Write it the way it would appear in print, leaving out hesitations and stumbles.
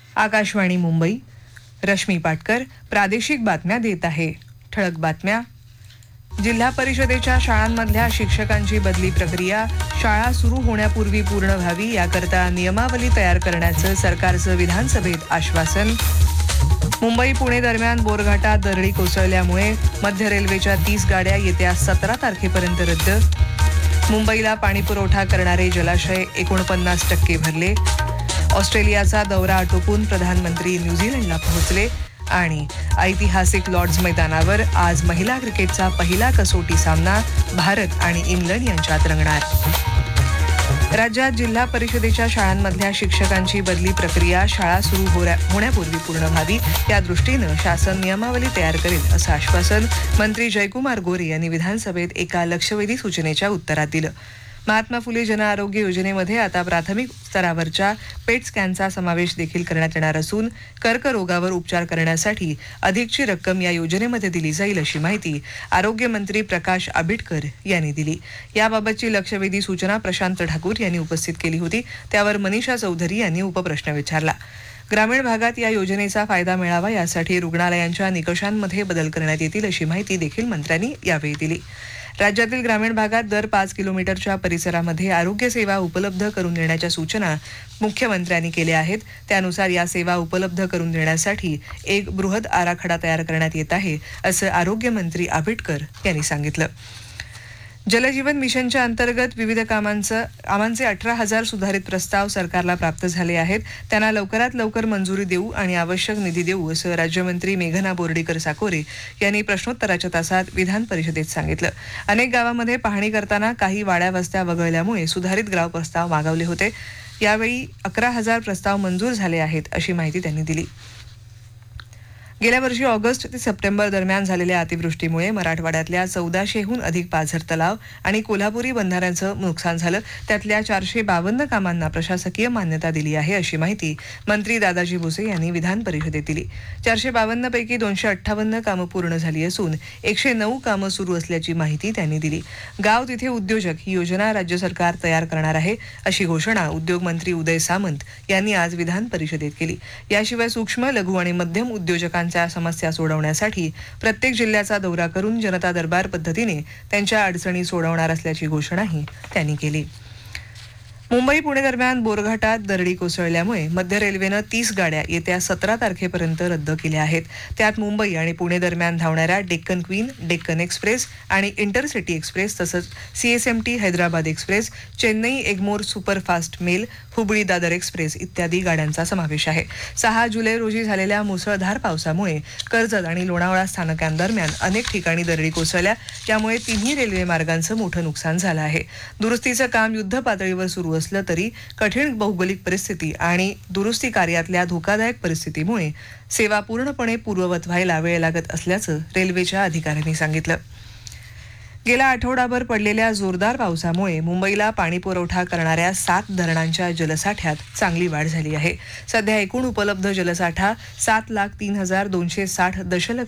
आकाशवाणी मुंबई. रश्मी पाटकर प्रादेशिक बातम्या देत आहे. ठळक बातम्या. जिल्हा परिषदेच्या शाळांमधल्या शिक्षकांची बदली प्रक्रिया शाळा सुरू होण्यापूर्वी पूर्ण व्हावी याकरता नियमावली तयार करण्याचं सरकारचं विधानसभेत आश्वासन. मुंबई पुणे दरम्यान बोरघाटात दरडी कोसळल्यामुळे मध्य रेल्वेच्या 30 गाड्या येत्या 17 तारखेपर्यंत रद्द. मुंबईला पाणीपुरवठा करणारे जलाशय 49% भरले. ऑस्ट्रेलियाचा दौरा आटोपून प्रधानमंत्री न्यूझीलंडला पोहोचले. आणि ऐतिहासिक लॉर्ड्स मैदानावर आज महिला क्रिकेटचा पहिला कसोटी सामना भारत आणि इंग्लंड यांच्यात रंगणार. राज्यात जिल्हा परिषदेच्या शाळांमधल्या शिक्षकांची बदली प्रक्रिया शाळा सुरू होण्यापूर्वी पूर्ण व्हावी या दृष्टीनं शासन नियमावली तयार करेल असं आश्वासन मंत्री जयकुमार गोरे यांनी विधानसभेत एका लक्षवेधी सूचनेच्या उत्तरात दिलं. महात्मा फुले जनआरोग्य योजनेमध्ये आता प्राथमिक स्तरावरच्या पेट स्कॅनचा समावेश देखील करण्यात येणार असून कर्करोगावर उपचार करण्यासाठी अधिकची रक्कम या योजनेमध्ये दिली जाईल अशी माहिती आरोग्यमंत्री प्रकाश आंबेडकर यांनी दिली. याबाबतची लक्षवेधी सूचना प्रशांत ठाकूर यांनी उपस्थित केली होती. त्यावर मनीषा चौधरी यांनी उपप्रश्न विचारला. ग्रामीण भागात या योजनेचा फायदा मिळावा यासाठी रुग्णालयांच्या निकषांमध्ये बदल करण्यात येतील अशी माहिती देखील मंत्र्यांनी यावेळी दिली. राज्यातील ग्रामीण भागात दर 5 किलोमीटरच्या परिसरामध्ये आरोग्य सेवा उपलब्ध करून देण्याच्या सूचना मुख्यमंत्र्यांनी केल्या आहेत. त्यानुसार या सेवा उपलब्ध करून देण्यासाठी एक बृहद आराखडा तयार करण्यात येत आहे असं आरोग्यमंत्री आंबेडकर यांनी सांगितलं. जलजीवन मिशनच्या अंतर्गत विविध कामांचे 18,000 सुधारित प्रस्ताव सरकारला प्राप्त झाले आहेत. त्यांना लवकरात लवकर मंजुरी देऊ आणि आवश्यक निधी देऊ असं राज्यमंत्री मेघना बोर्डीकर साकोरे यांनी प्रश्नोत्तराच्या तासात विधान परिषदेत सांगितलं. अनेक गावांमध्ये पाहणी करताना काही वाड्या वस्त्या वगळल्यामुळे सुधारित गाव प्रस्ताव मागवले होते. यावेळी 11,000 प्रस्ताव मंजूर झाले आहेत अशी माहिती त्यांनी दिली. गेल्या वर्षी ऑगस्ट ते सप्टेंबर दरम्यान झालेल्या अतिवृष्टीमुळे मराठवाड्यातल्या 1400हून अधिक पाझर तलाव आणि कोल्हापुरी बंधाऱ्यांचं नुकसान झालं. त्यातल्या 452 कामांना प्रशासकीय मान्यता दिली आहे अशी माहिती मंत्री दादाजी भुसे यांनी विधान परिषदेत दिली. 452 पैकी 258 कामं पूर्ण झाली असून 109 कामं सुरू असल्याची माहिती त्यांनी दिली. गाव तिथे उद्योजक ही योजना राज्य सरकार तयार करणार आहे अशी घोषणा उद्योग मंत्री उदय सामंत यांनी आज विधान परिषदेत केली. याशिवाय सूक्ष्म लघु आणि मध्यम उद्योजकांच्या समस्या सोडवण्यासाठी प्रत्येक जिल्ह्याचा दौरा करून जनता दरबार पद्धतीने त्यांच्या अडचणी सोडवणार असल्याची घोषणाही त्यांनी केली. मुंबई पुणे दरम्यान बोरघाटात दरडी कोसळल्यामुळे मध्य रेल्वेनं 30 गाड्या येत्या 17 तारखेपर्यंत रद्द केल्या आहेत. त्यात मुंबई आणि पुणे दरम्यान धावणाऱ्या डेक्कन क्वीन, डेक्कन एक्सप्रेस आणि इंटरसिटी एक्सप्रेस तसंच CSMT Hyderabad express, Chennai Egmore superfast mail, Hubli Dadar express इत्यादी गाड्यांचा समावेश आहे. 6 जुलै रोजी झालेल्या मुसळधार पावसामुळे कर्जत आणि लोणावळा स्थानकांदरम्यान अनेक ठिकाणी दरडी कोसळल्या. यामुळे तिन्ही रेल्वे मार्गांचं मोठं नुकसान झालं आहे. दुरुस्तीचं काम युद्ध पातळीवर सुरू असलं तरी कठीण भौगोलिक परिस्थिती आणि दुरुस्ती कार्यातल्या धोकादायक परिस्थितीमुळे सेवा पूर्णपणे पूर्ववत व्हायला वेळ लागत असल्याचं रेल्वेच्या अधिकाऱ्यांनी सांगितलं. गेल्या आठवडाभर पडलेल्या जोरदार पावसामुळे मुंबईला पाणीपुरवठा करणाऱ्या 7 धरणांच्या जलसाठ्यात चांगली वाढ झाली आहे. सध्या एकूण उपलब्ध जलसाठा 7,03,260 दशलक्ष